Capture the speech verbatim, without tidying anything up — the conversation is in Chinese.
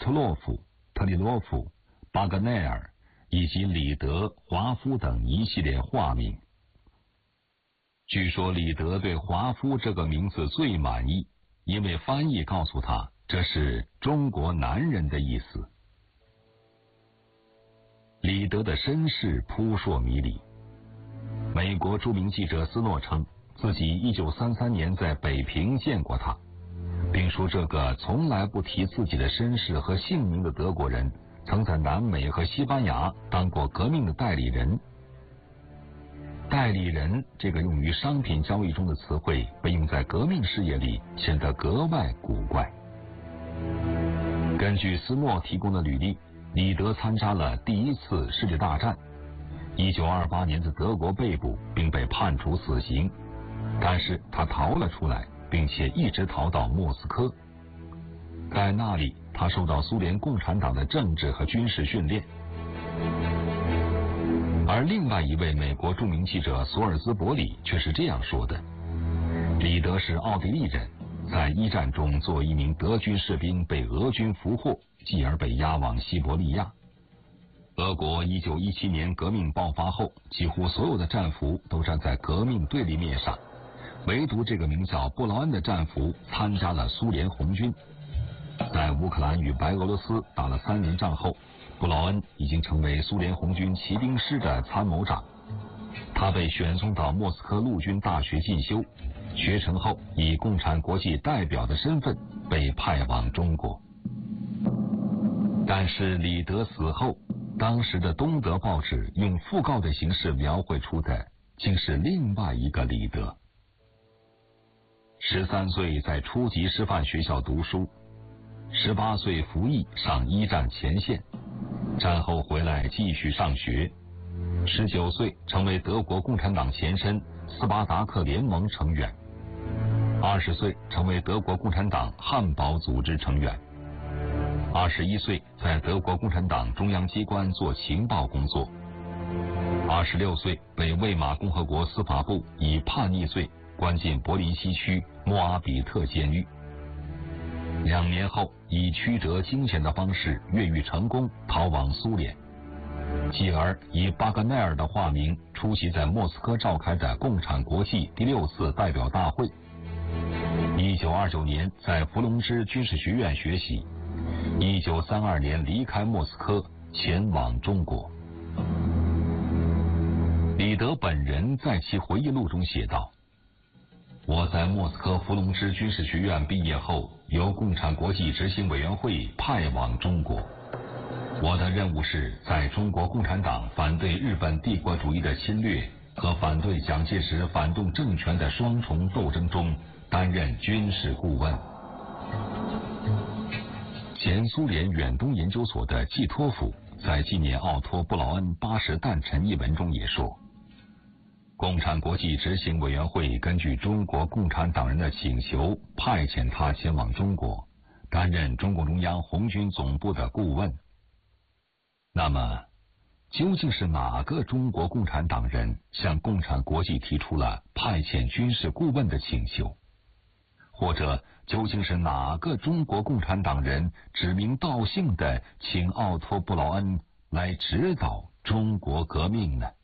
丘洛夫、特里洛夫、巴格奈尔以及李德、华夫等一系列化名。据说李德对华夫这个名字最满意，因为翻译告诉他这是中国男人的意思。李德的身世扑朔迷离。美国著名记者斯诺称，自己一九三三年在北平见过他，并说这个从来不提自己的身世和姓名的德国人，曾在南美和西班牙当过革命的代理人。代理人这个用于商品交易中的词汇，被用在革命事业里显得格外古怪。根据斯诺提供的履历，李德参加了第一次世界大战，一九二八年在德国被捕，并被判处死刑，但是他逃了出来，并且一直逃到莫斯科。在那里，他受到苏联共产党的政治和军事训练。而另外一位美国著名记者索尔兹伯里却是这样说的：李德是奥地利人，在一战中作为一名德军士兵被俄军俘获，继而被押往西伯利亚。俄国一九一七年革命爆发后，几乎所有的战俘都站在革命对立面上，唯独这个名叫布劳恩的战俘参加了苏联红军。在乌克兰与白俄罗斯打了三年仗后，布劳恩已经成为苏联红军骑兵师的参谋长。他被选送到莫斯科陆军大学进修，学成后以共产国际代表的身份被派往中国。但是李德死后，当时的东德报纸用讣告的形式描绘出的竟是另外一个李德。十三岁在初级师范学校读书，十八岁服役上一战前线，战后回来继续上学，十九岁成为德国共产党前身斯巴达克联盟成员，二十岁成为德国共产党汉堡组织成员，二十一岁在德国共产党中央机关做情报工作，二十六岁被魏玛共和国司法部以叛逆罪关进柏林西区莫阿比特监狱。两年后，以曲折惊险的方式越狱成功，逃往苏联，继而以巴格奈尔的化名出席在莫斯科召开的共产国际第六次代表大会。一九二九年在伏龙芝军事学院学习，一九三二年离开莫斯科，前往中国。李德本人在其回忆录中写道：我在莫斯科伏龙芝军事学院毕业后，由共产国际执行委员会派往中国。我的任务是在中国共产党反对日本帝国主义的侵略和反对蒋介石反动政权的双重斗争中担任军事顾问。前苏联远东研究所的季托夫在纪念奥托·布劳恩八十诞辰一文中也说，共产国际执行委员会根据中国共产党人的请求，派遣他前往中国，担任中共中央红军总部的顾问。那么，究竟是哪个中国共产党人向共产国际提出了派遣军事顾问的请求？或者，究竟是哪个中国共产党人指名道姓地请奥托·布劳恩来指导中国革命呢？